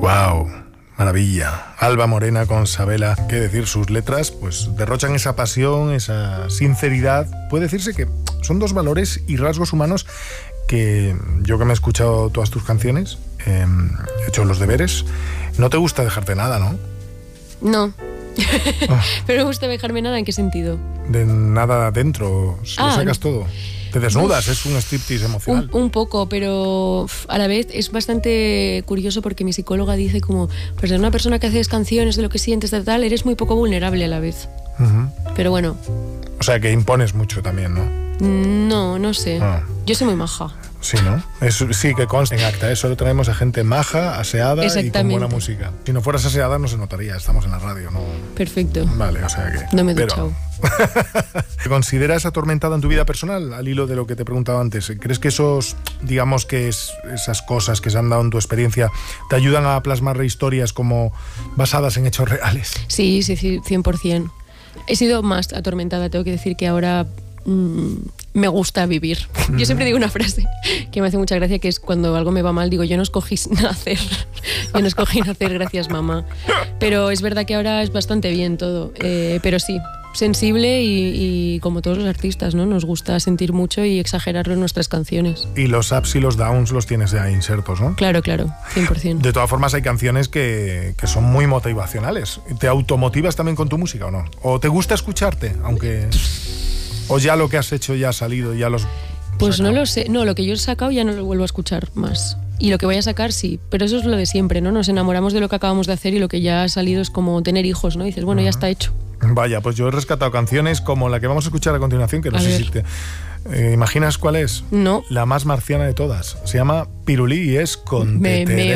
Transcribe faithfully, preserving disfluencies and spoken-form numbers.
Wow, maravilla. Alba Morena con Sabela, qué decir, sus letras pues derrochan esa pasión, esa sinceridad. Puede decirse que son dos valores y rasgos humanos que yo, que me he escuchado todas tus canciones, eh, he hecho los deberes, no te gusta dejarte nada, ¿no? No. Ah. Pero me gusta dejarme nada, ¿en qué sentido? De nada adentro, lo Ah, sacas todo. Te desnudas, es un striptease emocional. Un, un poco, pero a la vez es bastante curioso porque mi psicóloga dice como, pues de una persona que haces canciones de lo que sientes, de tal, eres muy poco vulnerable a la vez. Uh-huh. Pero bueno. O sea que impones mucho también, ¿no? No, no sé. Ah. Yo soy muy maja. Sí, ¿no? Es, sí, que consta en acta, ¿eh? Solo tenemos a gente maja, aseada y con buena música. Si no fueras aseada no se notaría, estamos en la radio, ¿no? Perfecto. Vale, o sea que... No me he pero... duchado. ¿Te consideras atormentada en tu vida personal, al hilo de lo que te preguntaba antes? ¿Crees que esos, digamos que es, esas cosas que se han dado en tu experiencia te ayudan a plasmar historias como basadas en hechos reales? Sí, sí, sí, cien por ciento. He sido más atormentada, tengo que decir que ahora... me gusta vivir. Yo siempre digo una frase que me hace mucha gracia, que es cuando algo me va mal, digo, yo no escogí nacer, yo no escogí nacer, gracias mamá. Pero es verdad que ahora es bastante bien todo, eh, pero sí, sensible y, y como todos los artistas, ¿no? Nos gusta sentir mucho y exagerarlo en nuestras canciones. Y los ups y los downs los tienes ya insertos, ¿no? Claro, claro, cien por ciento. De todas formas hay canciones que, que son muy motivacionales. ¿Te automotivas también con tu música o no? ¿O te gusta escucharte, aunque... ¿O ya lo que has hecho ya ha salido, ya los... Pues sacado? no lo sé, no, lo que yo he sacado ya no lo vuelvo a escuchar más. Y lo que voy a sacar sí, pero eso es lo de siempre, ¿no? Nos enamoramos de lo que acabamos de hacer y lo que ya ha salido es como tener hijos, ¿no? Y dices, bueno, uh-huh. ya está hecho. Vaya, pues yo he rescatado canciones como la que vamos a escuchar a continuación, que no a sé ver. si te... Eh, ¿Imaginas cuál es? No. La más marciana de todas. Se llama Pirulí y es con Me, Tetere. me